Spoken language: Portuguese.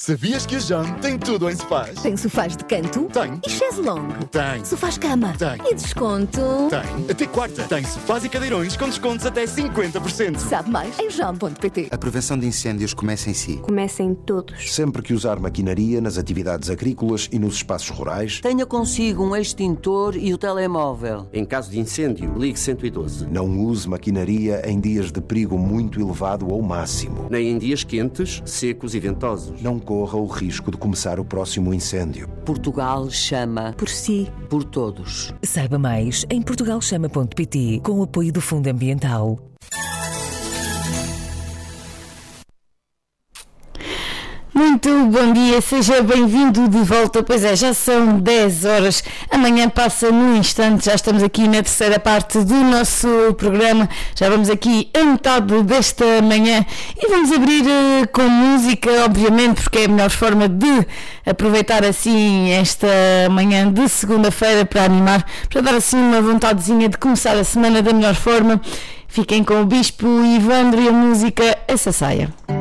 Sabias que a John tem tudo em sofás? Tem sofás de canto? Tem. E chaise longue? Tem. Sofás-cama? Tem. E desconto? Tem. Até quarta. Tem sofás e cadeirões com descontos até 50%. Sabe mais em john.pt. A prevenção de incêndios começa em si. Começa em todos. Sempre que usar maquinaria nas atividades agrícolas e nos espaços rurais, tenha consigo um extintor e o telemóvel. Em caso de incêndio, ligue 112. não use maquinaria em dias de perigo muito elevado ou máximo. Nem em dias quentes, secos e ventosos. Não corra o risco de começar o próximo incêndio. Portugal chama Por si. por todos. Saiba mais em portugalchama.pt, com o apoio do Fundo Ambiental. Muito bom dia, seja bem-vindo de volta. Pois é, já são 10 horas, amanhã passa num instante, já estamos aqui na terceira parte do nosso programa, já vamos aqui a metade desta manhã e vamos abrir com música, obviamente, porque é a melhor forma de aproveitar assim esta manhã de segunda-feira para animar, para dar assim uma vontadezinha de começar a semana da melhor forma. Fiquem com o Bispo Ivandro e a música Essa Saia.